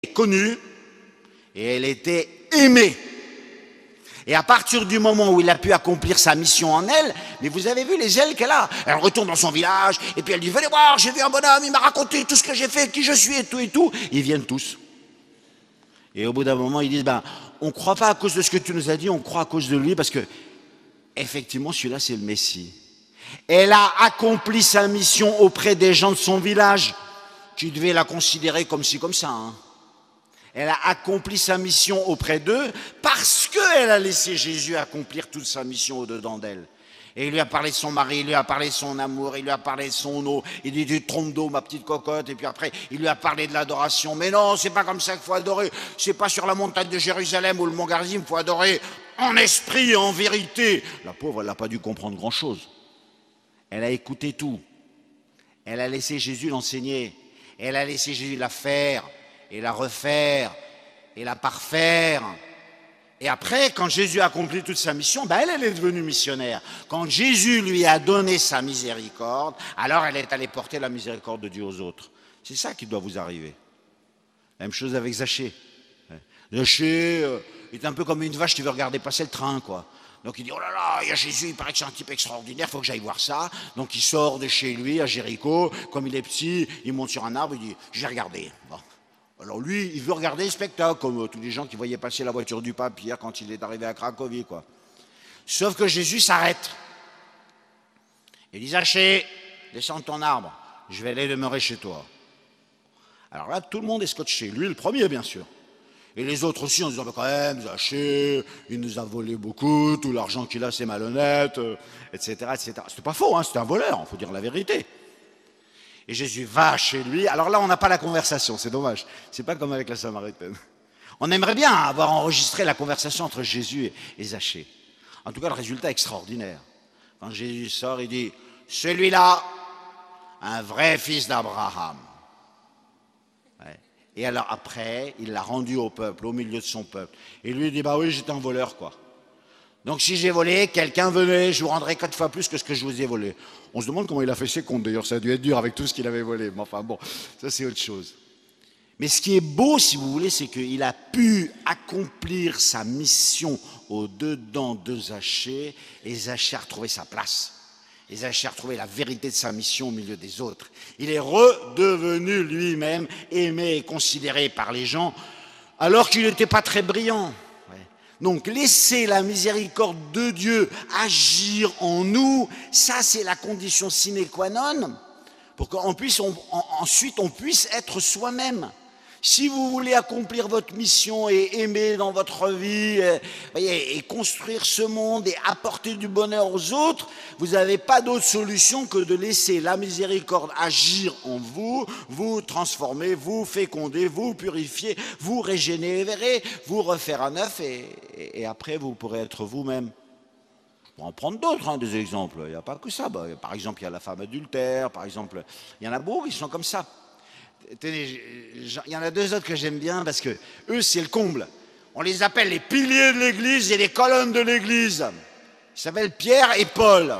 connue et elle était aimée. Et à partir du moment où il a pu accomplir sa mission en elle, mais vous avez vu les ailes qu'elle a. Elle retourne dans son village, et puis elle dit, venez voir, j'ai vu un bonhomme, il m'a raconté tout ce que j'ai fait, qui je suis, et tout et tout. Ils viennent tous. Et au bout d'un moment, ils disent, on ne croit pas à cause de ce que tu nous as dit, on croit à cause de lui, parce que, effectivement, celui-là, c'est le Messie. Elle a accompli sa mission auprès des gens de son village, qui devaient la considérer comme ci, comme ça, hein. Elle a accompli sa mission auprès d'eux parce qu'elle a laissé Jésus accomplir toute sa mission au-dedans d'elle. Et il lui a parlé de son mari, il lui a parlé de son amour, il lui a parlé de son eau, il dit tu te trompes d'eau ma petite cocotte, et puis après il lui a parlé de l'adoration. Mais non, c'est pas comme ça qu'il faut adorer, c'est pas sur la montagne de Jérusalem ou le mont Garizim, il faut adorer en esprit et en vérité. La pauvre, elle n'a pas dû comprendre grand-chose. Elle a écouté tout. Elle a laissé Jésus l'enseigner. Elle a laissé Jésus la faire. Et la refaire, et la parfaire. Et après, quand Jésus a accompli toute sa mission, elle est devenue missionnaire. Quand Jésus lui a donné sa miséricorde, alors elle est allée porter la miséricorde de Dieu aux autres. C'est ça qui doit vous arriver. Même chose avec Zachée. Zachée est un peu comme une vache qui veut regarder passer le train, quoi. Donc il dit, oh là là, il y a Jésus, il paraît que c'est un type extraordinaire, il faut que j'aille voir ça. Donc il sort de chez lui, à Jéricho, comme il est petit, il monte sur un arbre, il dit, je vais regarder. Bon. Alors lui, il veut regarder le spectacle, comme tous les gens qui voyaient passer la voiture du pape hier quand il est arrivé à Cracovie, quoi. Sauf que Jésus s'arrête. Il dit, Zachée, descends de ton arbre, je vais aller demeurer chez toi. Alors là, tout le monde est scotché, lui le premier, bien sûr. Et les autres aussi, en disant, quand même, Zachée, il nous a volé beaucoup, tout l'argent qu'il a, c'est malhonnête, etc., etc. C'était pas faux, hein, c'était un voleur, il faut dire la vérité. Et Jésus va chez lui. Alors là, on n'a pas la conversation, c'est dommage. C'est pas comme avec la Samaritaine. On aimerait bien avoir enregistré la conversation entre Jésus et Zachée. En tout cas, le résultat est extraordinaire. Quand Jésus sort, il dit, celui-là, un vrai fils d'Abraham. Ouais. Et alors après, il l'a rendu au peuple, au milieu de son peuple. Et lui, il dit, oui, j'étais un voleur, quoi. Donc si j'ai volé, quelqu'un venait, je vous rendrai 4 fois plus que ce que je vous ai volé. On se demande comment il a fait ses comptes, d'ailleurs, ça a dû être dur avec tout ce qu'il avait volé. Mais enfin bon, ça c'est autre chose. Mais ce qui est beau, si vous voulez, c'est qu'il a pu accomplir sa mission au-dedans de Zachée, et Zachée a retrouvé sa place. Et Zachée a retrouvé la vérité de sa mission au milieu des autres. Il est redevenu lui-même aimé et considéré par les gens, alors qu'il n'était pas très brillant. Donc laisser la miséricorde de Dieu agir en nous, ça c'est la condition sine qua non pour qu'ensuite on puisse être soi-même. Si vous voulez accomplir votre mission et aimer dans votre vie et construire ce monde et apporter du bonheur aux autres, vous n'avez pas d'autre solution que de laisser la miséricorde agir en vous, vous transformer, vous féconder, vous purifier, vous régénérer, vous refaire à neuf et après vous pourrez être vous-même. Je pourrais en prendre d'autres, des exemples. Il n'y a pas que ça. Par exemple, il y a la femme adultère, par exemple. Il y en a beaucoup qui sont comme ça. Il y en a 2 autres que j'aime bien parce que eux, c'est le comble. On les appelle les piliers de l'église et les colonnes de l'église. Ils s'appellent Pierre et Paul.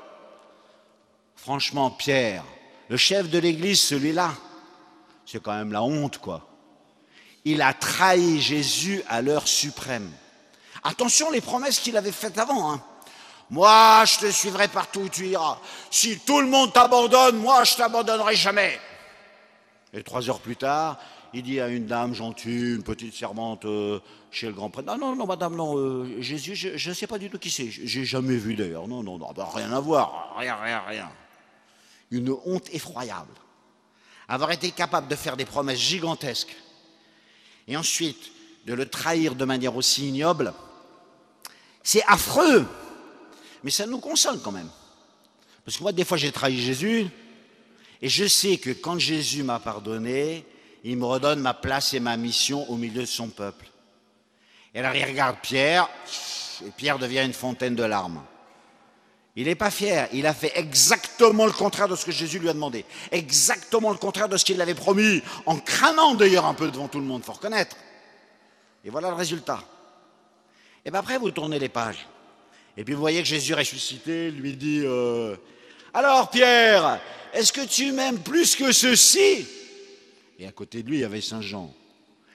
Franchement, Pierre, le chef de l'église, celui-là, c'est quand même la honte, quoi. Il a trahi Jésus à l'heure suprême. Attention les promesses qu'il avait faites avant, hein. Moi, je te suivrai partout où tu iras. Si tout le monde t'abandonne, moi, je t'abandonnerai jamais. Et 3 heures plus tard, il dit à une dame gentille, une petite servante chez le grand prêtre, non, madame, non, Jésus, je ne sais pas du tout qui c'est, j'ai jamais vu d'ailleurs, non, rien à voir, rien. Une honte effroyable. Avoir été capable de faire des promesses gigantesques et ensuite de le trahir de manière aussi ignoble, c'est affreux, mais ça nous console quand même. Parce que moi, des fois, j'ai trahi Jésus, et je sais que quand Jésus m'a pardonné, il me redonne ma place et ma mission au milieu de son peuple. Et alors il regarde Pierre, et Pierre devient une fontaine de larmes. Il n'est pas fier, il a fait exactement le contraire de ce que Jésus lui a demandé. Exactement le contraire de ce qu'il avait promis, en crânant d'ailleurs un peu devant tout le monde, il faut reconnaître. Et voilà le résultat. Et bien après, vous tournez les pages. Et puis vous voyez que Jésus ressuscité lui dit alors Pierre, est-ce que tu m'aimes plus que ceci? Et à côté de lui, il y avait Saint Jean.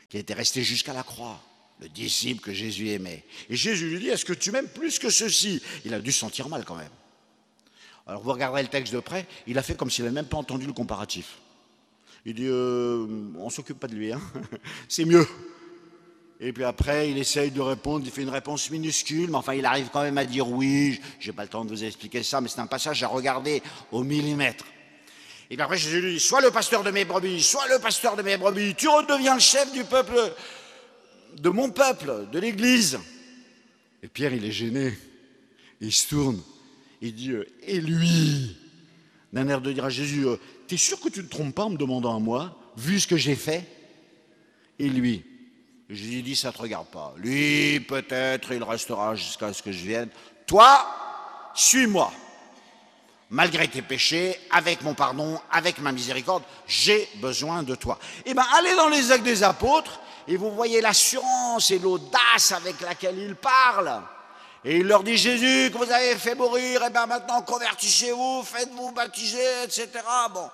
qui était resté jusqu'à la croix, le disciple que Jésus aimait. Et Jésus lui dit, est-ce que tu m'aimes plus que ceci? Il a dû se sentir mal quand même. Alors vous regarderez le texte de près, il a fait comme s'il n'avait même pas entendu le comparatif. Il dit, on ne s'occupe pas de lui, hein. C'est mieux. Et puis après, il essaye de répondre, il fait une réponse minuscule, mais enfin il arrive quand même à dire oui, j'ai pas le temps de vous expliquer ça, mais c'est un passage à regarder au millimètre. Et puis après Jésus lui dit, sois le pasteur de mes brebis, sois le pasteur de mes brebis, tu redeviens le chef du peuple, de mon peuple, de l'église. Et Pierre il est gêné, il se tourne, il dit, et lui, d'un air de dire à Jésus, t'es sûr que tu ne te trompes pas en me demandant à moi, vu ce que j'ai fait? Et lui, Jésus dit, ça ne te regarde pas. Lui, peut-être, il restera jusqu'à ce que je vienne. Toi, suis-moi. Malgré tes péchés, avec mon pardon, avec ma miséricorde, j'ai besoin de toi. Eh bien, allez dans les Actes des Apôtres, et vous voyez l'assurance et l'audace avec laquelle il parle. Et il leur dit, Jésus, que vous avez fait mourir, eh bien maintenant, convertissez-vous, faites-vous baptiser, etc. Bon.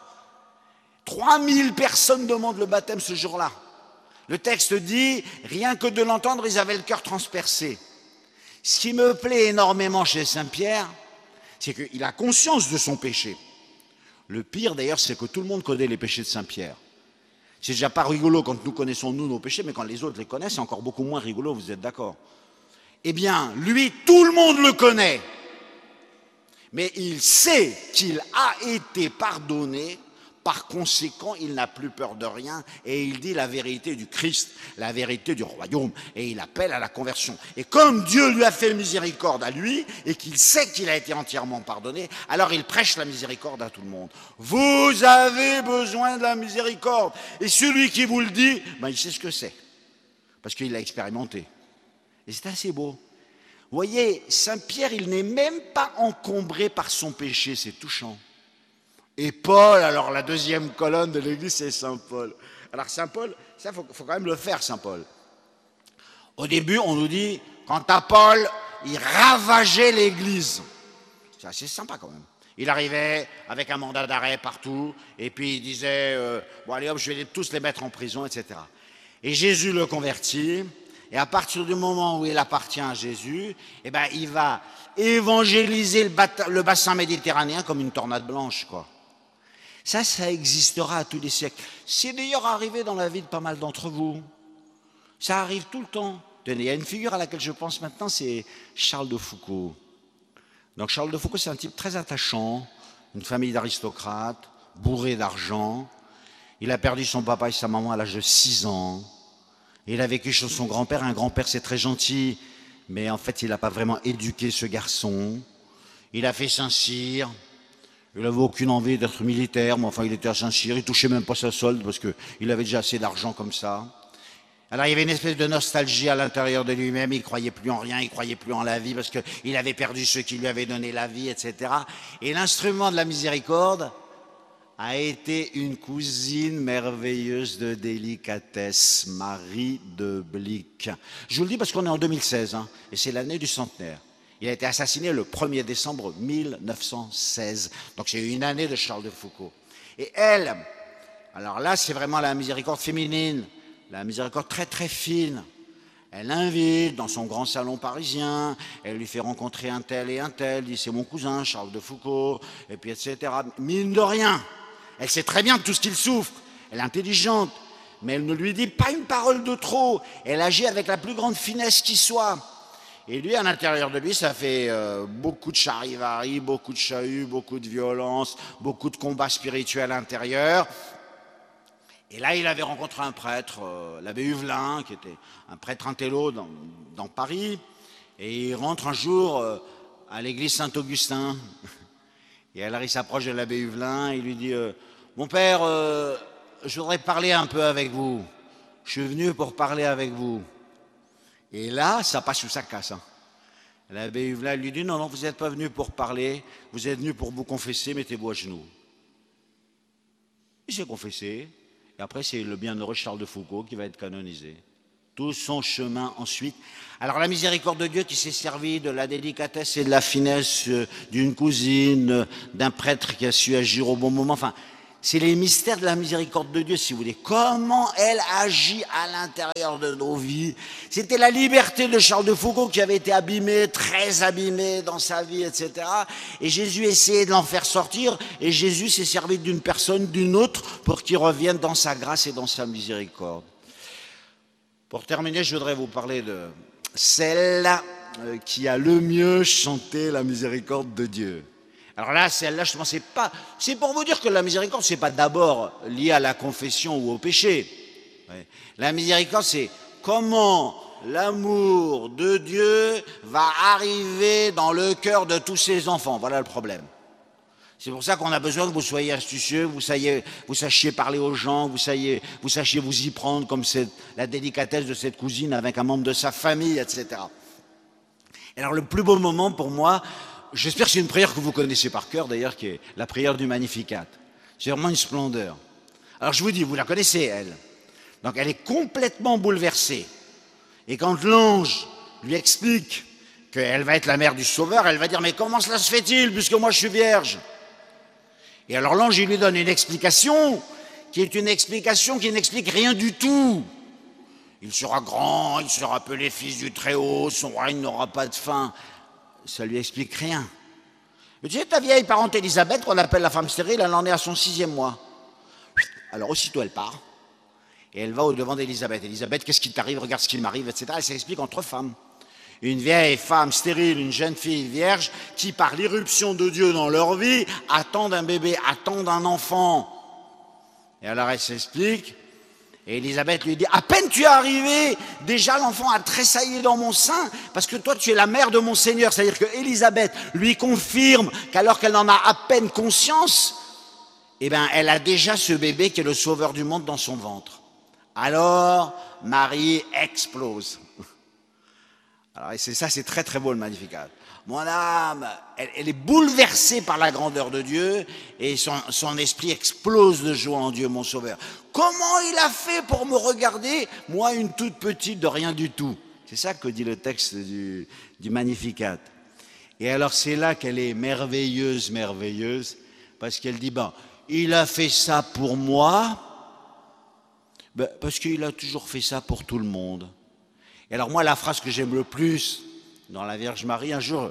3000 personnes demandent le baptême ce jour-là. Le texte dit, rien que de l'entendre, ils avaient le cœur transpercé. Ce qui me plaît énormément chez Saint Pierre, c'est qu'il a conscience de son péché. Le pire d'ailleurs, c'est que tout le monde connaît les péchés de Saint Pierre. C'est déjà pas rigolo quand nous connaissons nos péchés, mais quand les autres les connaissent, c'est encore beaucoup moins rigolo, vous êtes d'accord? Eh bien, lui, tout le monde le connaît. Mais il sait qu'il a été pardonné. Par conséquent, il n'a plus peur de rien et il dit la vérité du Christ, la vérité du royaume et il appelle à la conversion. Et comme Dieu lui a fait miséricorde à lui et qu'il sait qu'il a été entièrement pardonné, alors il prêche la miséricorde à tout le monde. Vous avez besoin de la miséricorde. Et celui qui vous le dit, ben, il sait ce que c'est parce qu'il l'a expérimenté. Et c'est assez beau. Vous voyez, Saint Pierre, il n'est même pas encombré par son péché, c'est touchant. Et Paul, alors la deuxième colonne de l'église, c'est Saint Paul. Alors Saint Paul, ça, faut quand même le faire, Saint Paul. Au début, on nous dit, quant à Paul, il ravageait l'église. C'est assez sympa quand même. Il arrivait avec un mandat d'arrêt partout, et puis il disait, bon allez hop, je vais tous les mettre en prison, etc. Et Jésus le convertit, et à partir du moment où il appartient à Jésus, eh ben, il va évangéliser le bassin méditerranéen comme une tornade blanche, quoi. Ça existera à tous les siècles. C'est d'ailleurs arrivé dans la vie de pas mal d'entre vous. Ça arrive tout le temps. Tenez, il y a une figure à laquelle je pense maintenant, c'est Charles de Foucauld. Donc Charles de Foucauld, c'est un type très attachant, une famille d'aristocrates, bourré d'argent. Il a perdu son papa et sa maman à l'âge de 6 ans. Il a vécu chez son grand-père. Un grand-père, c'est très gentil, mais en fait, il n'a pas vraiment éduqué ce garçon. Il a fait Saint-Cyr. Il n'avait aucune envie d'être militaire, mais enfin il était à Saint-Cyr, il ne touchait même pas sa solde parce qu'il avait déjà assez d'argent comme ça. Alors il y avait une espèce de nostalgie à l'intérieur de lui-même, il ne croyait plus en rien, il ne croyait plus en la vie parce qu'il avait perdu ceux qui lui avaient donné la vie, etc. Et l'instrument de la miséricorde a été une cousine merveilleuse de délicatesse, Marie de Blic. Je vous le dis parce qu'on est en 2016, hein, et c'est l'année du centenaire. Il a été assassiné le 1er décembre 1916. Donc c'est une année de Charles de Foucauld. Et elle, alors là c'est vraiment la miséricorde féminine, la miséricorde très très fine. Elle l'invite dans son grand salon parisien, elle lui fait rencontrer un tel et un tel, elle dit c'est mon cousin Charles de Foucauld, et puis etc. Mine de rien, elle sait très bien de tout ce qu'il souffre, elle est intelligente, mais elle ne lui dit pas une parole de trop, elle agit avec la plus grande finesse qui soit. Et lui, à l'intérieur de lui, ça fait beaucoup de charivari, beaucoup de chahut, beaucoup de violence, beaucoup de combats spirituels intérieurs. Et là, il avait rencontré un prêtre, l'abbé Huvelin, qui était un prêtre intello dans Paris. Et il rentre un jour à l'église Saint-Augustin. Et alors, il s'approche de l'abbé Huvelin, il lui dit « Mon père, je voudrais parler un peu avec vous. Je suis venu pour parler avec vous. » Et là, ça passe sous sa casse. Hein. L'abbé Huvelin lui dit, non, non, vous n'êtes pas venu pour parler, vous êtes venu pour vous confesser, mettez-vous à genoux. Il s'est confessé, et après c'est le bienheureux Charles de Foucauld qui va être canonisé. Tout son chemin ensuite. Alors la miséricorde de Dieu qui s'est servi de la délicatesse et de la finesse d'une cousine, d'un prêtre qui a su agir au bon moment, enfin, C'est les mystères de la miséricorde de Dieu, si vous voulez. Comment elle agit à l'intérieur de nos vies. C'était la liberté de Charles de Foucault qui avait été abîmée, très abîmée dans sa vie, etc. Et Jésus essayait de l'en faire sortir. Et Jésus s'est servi d'une personne, d'une autre, pour qu'il revienne dans sa grâce et dans sa miséricorde. Pour terminer, je voudrais vous parler de celle qui a le mieux chanté la miséricorde de Dieu. Alors là, celle-là, je ne pensais pas. C'est pour vous dire que la miséricorde, ce n'est pas d'abord lié à la confession ou au péché. Ouais. La miséricorde, c'est comment l'amour de Dieu va arriver dans le cœur de tous ses enfants. Voilà le problème. C'est pour ça qu'on a besoin que vous soyez astucieux, vous sachiez parler aux gens, vous sachiez vous y prendre, comme c'est la délicatesse de cette cousine avec un membre de sa famille, etc. Et alors le plus beau moment pour moi, j'espère que c'est une prière que vous connaissez par cœur d'ailleurs, qui est la prière du Magnificat. C'est vraiment une splendeur. Alors je vous dis, vous la connaissez elle. Donc elle est complètement bouleversée. Et quand l'ange lui explique qu'elle va être la mère du Sauveur, elle va dire, mais comment cela se fait-il puisque moi je suis vierge? Et alors l'ange il lui donne une explication qui n'explique rien du tout. Il sera grand, il sera appelé fils du Très-Haut, son règne n'aura pas de fin. Ça lui explique rien. Et tu sais, ta vieille parente Élisabeth, qu'on appelle la femme stérile, elle en est à son 6e mois. Alors aussitôt elle part, et elle va au-devant d'Élisabeth. Élisabeth, qu'est-ce qui t'arrive? Regarde ce qui m'arrive, etc. Elle s'explique entre femmes. Une vieille femme stérile, une jeune fille vierge, qui par l'irruption de Dieu dans leur vie, attendent un bébé, attendent un enfant. Et alors elle s'explique, et Élisabeth lui dit, à peine tu es arrivée, déjà l'enfant a tressailli dans mon sein, parce que toi tu es la mère de mon Seigneur. C'est-à-dire que Élisabeth lui confirme qu'alors qu'elle en a à peine conscience, eh bien elle a déjà ce bébé qui est le sauveur du monde dans son ventre. Alors Marie explose. Alors et c'est très très beau le Magnificat. Mon âme, elle est bouleversée par la grandeur de Dieu et son esprit explose de joie en Dieu, mon Sauveur. Comment il a fait pour me regarder, moi une toute petite de rien du tout? C'est ça que dit le texte du Magnificat. Et alors c'est là qu'elle est merveilleuse, merveilleuse, parce qu'elle dit, ben, il a fait ça pour moi, ben, parce qu'il a toujours fait ça pour tout le monde. Et alors moi, la phrase que j'aime le plus dans la Vierge Marie, un jour,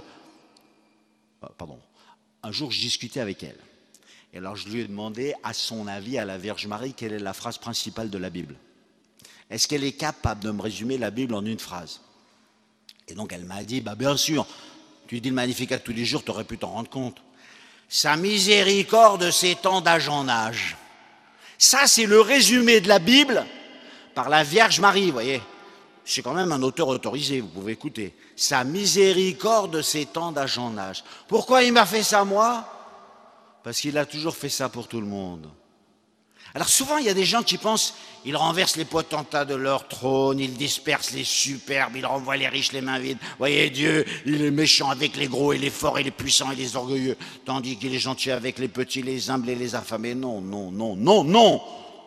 je discutais avec elle. Et alors je lui ai demandé, à son avis, à la Vierge Marie, quelle est la phrase principale de la Bible. Est-ce qu'elle est capable de me résumer la Bible en une phrase? Et donc elle m'a dit, bah bien sûr, tu dis le Magnificat tous les jours, tu aurais pu t'en rendre compte. Sa miséricorde s'étend d'âge en âge. Ça, c'est le résumé de la Bible par la Vierge Marie, vous voyez. C'est quand même un auteur autorisé, vous pouvez écouter. Sa miséricorde s'étend d'âge en âge. Pourquoi il m'a fait ça, moi? Parce qu'il a toujours fait ça pour tout le monde. Alors souvent, il y a des gens qui pensent, ils renversent les potentats de leur trône, ils dispersent les superbes, ils renvoient les riches les mains vides. Voyez, Dieu, il est méchant avec les gros et les forts et les puissants et les orgueilleux, tandis qu'il est gentil avec les petits, les humbles et les affamés. Non, non, non, non, non.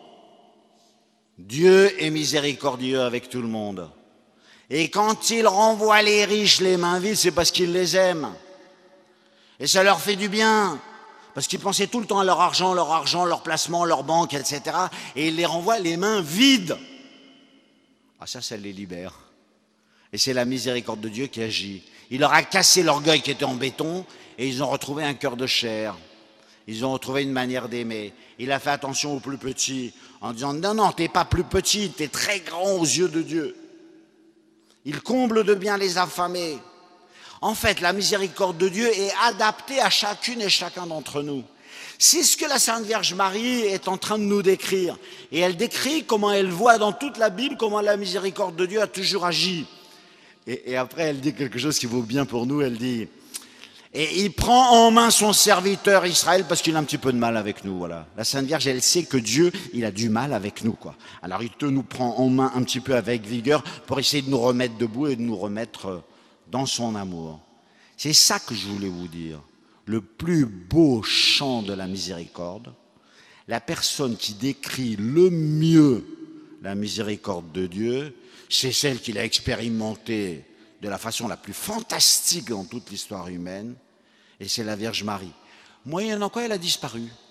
Dieu est miséricordieux avec tout le monde. Et quand il renvoie les riches les mains vides, c'est parce qu'il les aime. Et ça leur fait du bien. Parce qu'ils pensaient tout le temps à leur argent, leur placement, leur banque, etc. Et il les renvoie les mains vides. Ah ça les libère. Et c'est la miséricorde de Dieu qui agit. Il leur a cassé l'orgueil qui était en béton et ils ont retrouvé un cœur de chair. Ils ont retrouvé une manière d'aimer. Il a fait attention aux plus petits en disant, non, non, t'es pas plus petit, t'es très grand aux yeux de Dieu. Il comble de bien les affamés. En fait, la miséricorde de Dieu est adaptée à chacune et chacun d'entre nous. C'est ce que la Sainte Vierge Marie est en train de nous décrire. Et elle décrit comment elle voit dans toute la Bible comment la miséricorde de Dieu a toujours agi. Et après, elle dit quelque chose qui vaut bien pour nous. Elle dit, et il prend en main son serviteur Israël parce qu'il a un petit peu de mal avec nous. Voilà. La Sainte Vierge, elle sait que Dieu, il a du mal avec nous, quoi. Alors il nous prend en main un petit peu avec vigueur pour essayer de nous remettre debout et de nous remettre dans son amour. C'est ça que je voulais vous dire. Le plus beau chant de la miséricorde, la personne qui décrit le mieux la miséricorde de Dieu, c'est celle qu'il a expérimentée de la façon la plus fantastique dans toute l'histoire humaine, et c'est la Vierge Marie. Moyennant quoi, elle a disparu.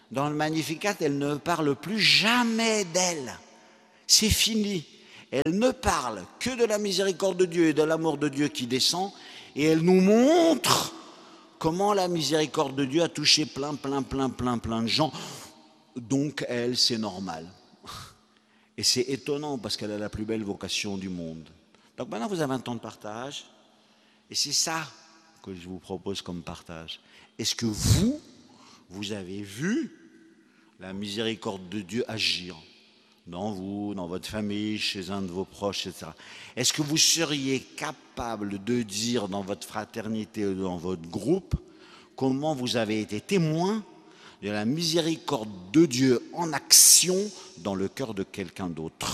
Dans le Magnificat, elle ne parle plus jamais d'elle. C'est fini. Elle ne parle que de la miséricorde de Dieu et de l'amour de Dieu qui descend, et elle nous montre comment la miséricorde de Dieu a touché plein de gens. Donc elle, c'est normal. Et c'est étonnant parce qu'elle a la plus belle vocation du monde. Donc maintenant, vous avez un temps de partage, et c'est ça que je vous propose comme partage. Est-ce que vous avez vu la miséricorde de Dieu agir dans vous, dans votre famille, chez un de vos proches, etc. Est-ce que vous seriez capable de dire dans votre fraternité ou dans votre groupe comment vous avez été témoin de la miséricorde de Dieu en action dans le cœur de quelqu'un d'autre ?